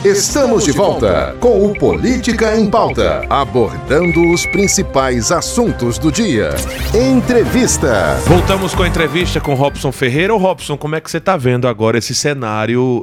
Estamos de volta com o Política em Pauta, abordando os principais assuntos do dia. Entrevista. Voltamos com a entrevista com Robson Ferreira. Ô Robson, como é que você está vendo agora esse cenário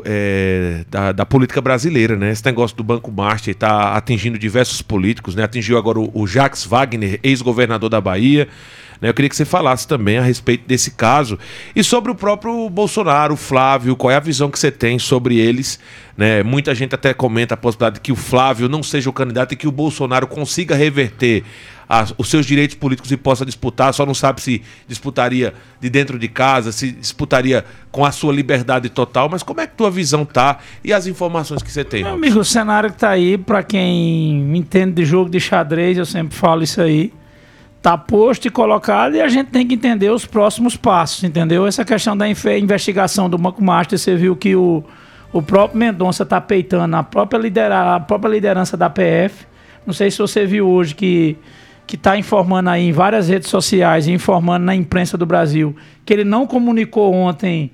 da política brasileira, né? Esse negócio do Banco Master está atingindo diversos políticos, né? Atingiu agora o Jacques Wagner, ex-governador da Bahia. Eu queria que você falasse também a respeito desse caso e sobre o próprio Bolsonaro, o Flávio, qual é a visão que você tem sobre eles, né? Muita gente até comenta a possibilidade de que o Flávio não seja o candidato e que o Bolsonaro consiga reverter os seus direitos políticos e possa disputar, só não sabe se disputaria de dentro de casa, se disputaria com a sua liberdade total, mas como é que tua visão tá e as informações que você tem? Meu amigo, o cenário que tá aí, para quem entende de jogo de xadrez, eu sempre falo isso aí, tá posto e colocado e a gente tem que entender os próximos passos, entendeu? Essa questão da investigação do Banco Master, você viu que o próprio Mendonça tá peitando a própria liderança da PF. Não sei se você viu hoje que tá informando aí em várias redes sociais, informando na imprensa do Brasil, que ele não comunicou ontem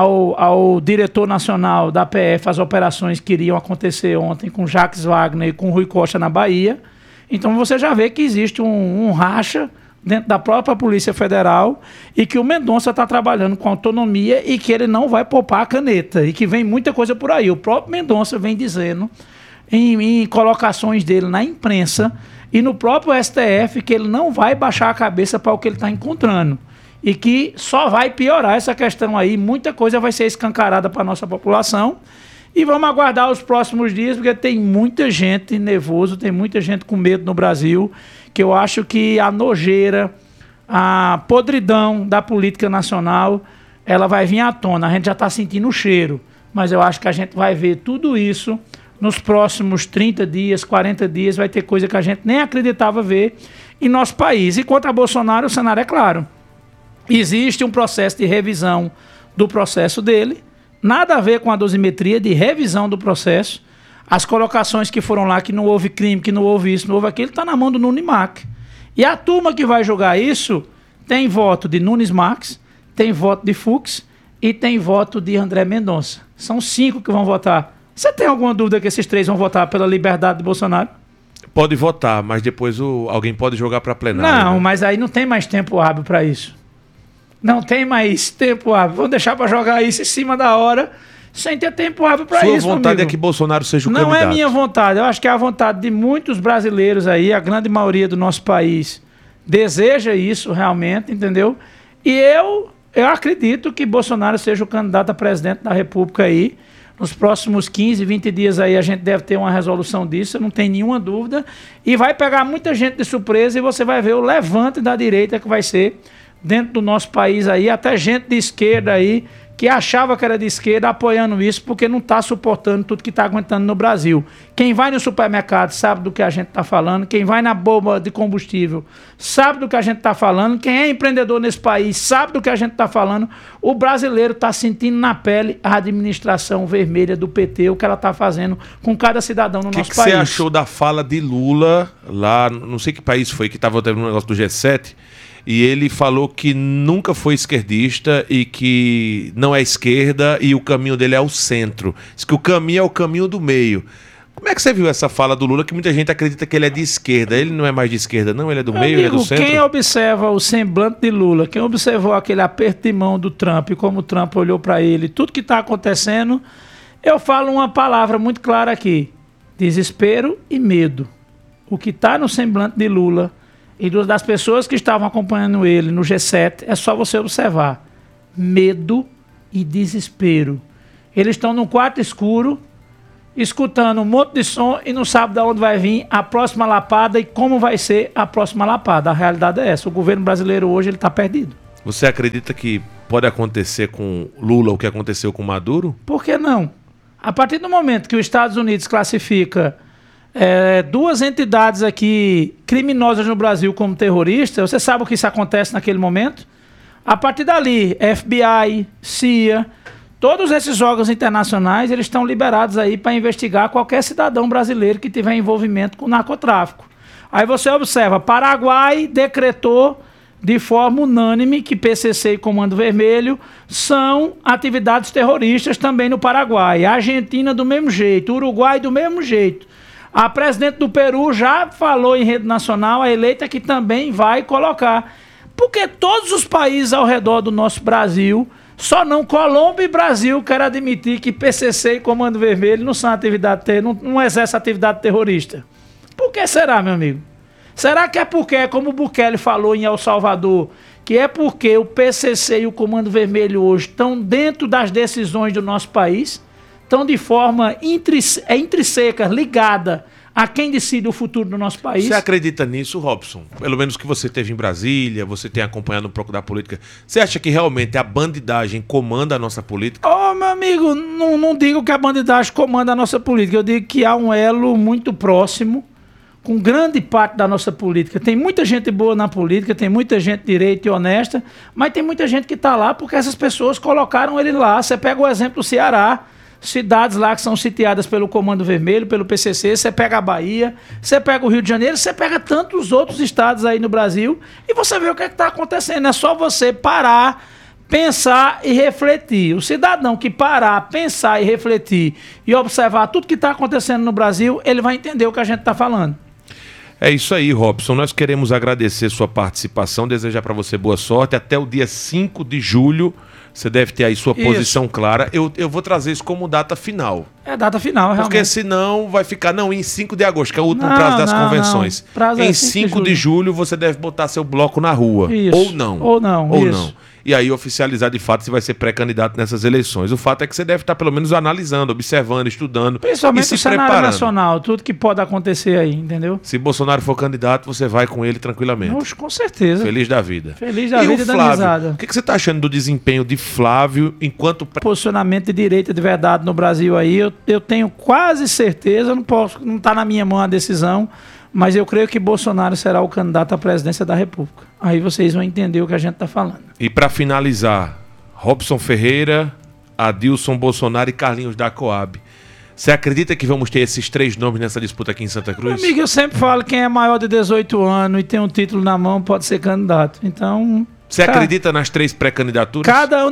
ao diretor nacional da PF as operações que iriam acontecer ontem com Jacques Wagner e com Rui Costa na Bahia. Então você já vê que existe um racha dentro da própria Polícia Federal e que o Mendonça está trabalhando com autonomia e que ele não vai poupar a caneta e que vem muita coisa por aí. O próprio Mendonça vem dizendo em colocações dele na imprensa e no próprio STF que ele não vai baixar a cabeça para o que ele está encontrando e que só vai piorar essa questão aí. Muita coisa vai ser escancarada para a nossa população. E vamos aguardar os próximos dias, porque tem muita gente nervoso, tem muita gente com medo no Brasil, que eu acho que a nojeira, a podridão da política nacional, ela vai vir à tona. A gente já está sentindo o cheiro, mas eu acho que a gente vai ver tudo isso nos próximos 30 dias, 40 dias, vai ter coisa que a gente nem acreditava ver em nosso país. E quanto a Bolsonaro, o cenário é claro. Existe um processo de revisão do processo dele, nada a ver com a dosimetria, de revisão do processo. As colocações que foram lá, que não houve crime, que não houve isso, não houve aquilo, está na mão do Nunes Marques. E a turma que vai julgar isso tem voto de Nunes Marques, tem voto de Fux e tem voto de André Mendonça. São 5 que vão votar. Você tem alguma dúvida que esses 3 vão votar pela liberdade de Bolsonaro? Pode votar, mas depois alguém pode jogar para plenário. Não, né? Mas aí não tem mais tempo hábil para isso. Não tem mais tempo hábil. Vão deixar para jogar isso em cima da hora, sem ter tempo hábil para isso, Sua vontade amigo. é que Bolsonaro seja o candidato. Não é minha vontade. Eu acho que é a vontade de muitos brasileiros aí, a grande maioria do nosso país deseja isso realmente, entendeu? E eu acredito que Bolsonaro seja o candidato a presidente da República aí. Nos próximos 15, 20 dias aí a gente deve ter uma resolução disso, não tem nenhuma dúvida. E vai pegar muita gente de surpresa e você vai ver o levante da direita que vai ser dentro do nosso país aí, até gente de esquerda aí, que achava que era de esquerda, apoiando isso, porque não está suportando tudo que está aguentando no Brasil. Quem vai no supermercado sabe do que a gente está falando, quem vai na bomba de combustível sabe do que a gente está falando, quem é empreendedor nesse país sabe do que a gente está falando. O brasileiro está sentindo na pele a administração vermelha do PT, o que ela está fazendo com cada cidadão no nosso país. O que você achou da fala de Lula lá, não sei que país foi, que estava tendo um negócio do G7, e ele falou que nunca foi esquerdista e que não é esquerda e o caminho dele é o centro. Diz que o caminho é o caminho do meio. Como é que você viu essa fala do Lula, que muita gente acredita que ele é de esquerda? Ele não é mais de esquerda, não? Ele é do meio, ele é do centro? Quem observa o semblante de Lula, quem observou aquele aperto de mão do Trump e como o Trump olhou para ele, tudo que está acontecendo, eu falo uma palavra muito clara aqui: desespero e medo. O que está no semblante de Lula e das pessoas que estavam acompanhando ele no G7, é só você observar. Medo e desespero. Eles estão num quarto escuro, escutando um monte de som e não sabem de onde vai vir a próxima lapada e como vai ser a próxima lapada. A realidade é essa. O governo brasileiro hoje está perdido. Você acredita que pode acontecer com Lula o que aconteceu com Maduro? Por que não? A partir do momento que os Estados Unidos classifica 2 entidades aqui criminosas no Brasil como terroristas, você sabe o que isso acontece naquele momento? A partir dali, FBI, CIA, todos esses órgãos internacionais, eles estão liberados aí para investigar qualquer cidadão brasileiro que tiver envolvimento com narcotráfico. Aí você observa, Paraguai decretou de forma unânime que PCC e Comando Vermelho são atividades terroristas também no Paraguai. A Argentina do mesmo jeito, Uruguai do mesmo jeito. A presidente do Peru já falou em rede nacional, a eleita, que também vai colocar. Porque todos os países ao redor do nosso Brasil, só não Colômbia e Brasil, querem admitir que PCC e Comando Vermelho não são não exercem atividade terrorista. Por que será, meu amigo? Será que é porque, como o Bukele falou em El Salvador, que é porque o PCC e o Comando Vermelho hoje estão dentro das decisões do nosso país, estão de forma intrínseca, ligada a quem decide o futuro do nosso país? Você acredita nisso, Robson? Pelo menos que você esteve em Brasília, você tem acompanhado um pouco da política. Você acha que realmente a bandidagem comanda a nossa política? Ô, meu amigo, não digo que a bandidagem comanda a nossa política, eu digo que há um elo muito próximo com grande parte da nossa política. Tem muita gente boa na política, tem muita gente direita e honesta, mas tem muita gente que está lá porque essas pessoas colocaram ele lá. Você pega o exemplo do Ceará, cidades lá que são sitiadas pelo Comando Vermelho, pelo PCC, você pega a Bahia, você pega o Rio de Janeiro, você pega tantos outros estados aí no Brasil e você vê o que está acontecendo. É só você parar, pensar e refletir. O cidadão que parar, pensar e refletir e observar tudo que está acontecendo no Brasil, ele vai entender o que a gente está falando. É isso aí, Robson. Nós queremos agradecer sua participação, desejar para você boa sorte. Até o dia 5 de julho, você deve ter aí sua posição clara. Eu vou trazer isso como data final. É data final, realmente. Porque senão vai ficar, em 5 de agosto, que é o último prazo das convenções. Prazo em 5 de julho você deve botar seu bloco na rua. Isso. Ou não. Ou não. E aí oficializar de fato se vai ser pré-candidato nessas eleições. O fato é que você deve estar pelo menos analisando, observando, estudando. Principalmente e se o cenário preparando. Nacional, tudo que pode acontecer aí, entendeu? Se Bolsonaro for candidato, você vai com ele tranquilamente. Oxe, com certeza. Feliz da vida. Feliz da vida e Flávio, da risada. o que você está achando do desempenho de Flávio enquanto... Posicionamento de direita de verdade no Brasil aí, eu tenho quase certeza, não está na minha mão a decisão, mas eu creio que Bolsonaro será o candidato à presidência da República. Aí vocês vão entender o que a gente está falando. E para finalizar, Robson Ferreira, Adilson Bolsonaro e Carlinhos da Coab. Você acredita que vamos ter esses 3 nomes nessa disputa aqui em Santa Cruz? Meu amigo, eu sempre falo que quem é maior de 18 anos e tem um título na mão pode ser candidato. Então... Você acredita nas 3 pré-candidaturas?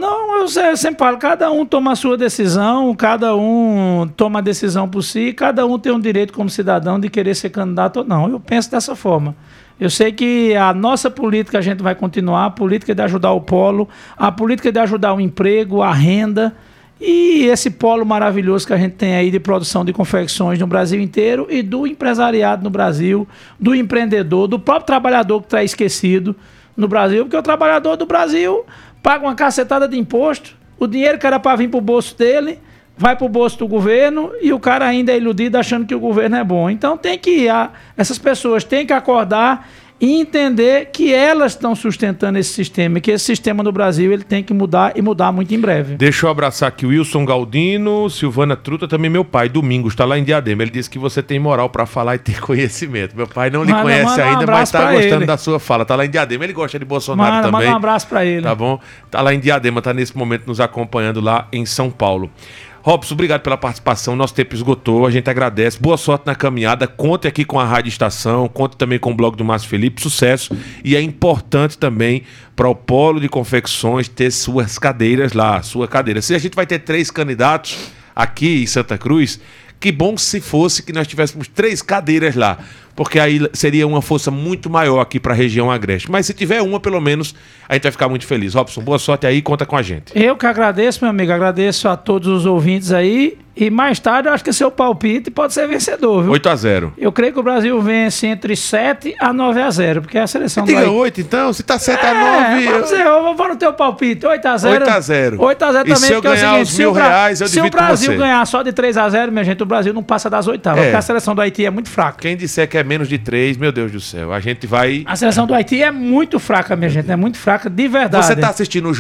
Eu sempre falo, cada um toma a sua decisão, cada um toma a decisão por si, cada um tem um direito como cidadão de querer ser candidato ou não. Eu penso dessa forma. Eu sei que a nossa política a gente vai continuar, a política de ajudar o polo, a política de ajudar o emprego, a renda e esse polo maravilhoso que a gente tem aí de produção de confecções no Brasil inteiro e do empresariado no Brasil, do empreendedor, do próprio trabalhador que está esquecido no Brasil, porque o trabalhador do Brasil paga uma cacetada de imposto, o dinheiro que era para vir para o bolso dele vai para o bolso do governo e o cara ainda é iludido achando que o governo é bom. Então essas pessoas têm que acordar e entender que elas estão sustentando esse sistema e que esse sistema no Brasil ele tem que mudar e mudar muito em breve. Deixa eu abraçar aqui o Wilson Galdino, Silvana Truta, também meu pai, Domingos, está lá em Diadema. Ele disse que você tem moral para falar e ter conhecimento. Meu pai não lhe conhece ainda, mas está gostando da sua fala. Está lá em Diadema, ele gosta de Bolsonaro também. Manda um abraço para ele. Tá bom? Está lá em Diadema, está nesse momento nos acompanhando lá em São Paulo. Robson, obrigado pela participação, nosso tempo esgotou, a gente agradece, boa sorte na caminhada, conte aqui com a Rádio Estação, conte também com o blog do Márcio Felipe, sucesso, e é importante também para o polo de confecções ter suas cadeiras lá, sua cadeira. Se a gente vai ter 3 candidatos aqui em Santa Cruz, que bom se fosse que nós tivéssemos 3 cadeiras lá, porque aí seria uma força muito maior aqui para a região agreste. Mas se tiver uma, pelo menos, a gente vai ficar muito feliz. Robson, boa sorte aí, conta com a gente. Eu que agradeço, meu amigo, agradeço a todos os ouvintes aí. E mais tarde eu acho que seu palpite pode ser vencedor, viu? 8-0. Eu creio que o Brasil vence entre 7 a 9-0, porque é a seleção do... Diga 8 então, se tá 7-9... Vamos dizer, eu vou no teu palpite, 8-0. 8-0. 8-0 também, e se eu ganhar os R$1.000, eu divido com você. Se o Brasil ganhar só de 3-0, minha gente, o Brasil não passa das oitavas, porque a seleção do Haiti é muito fraca. Quem disser que é menos de 3, meu Deus do céu, a gente vai... A seleção do Haiti é muito fraca, minha gente, é muito fraca de verdade. Você tá assistindo o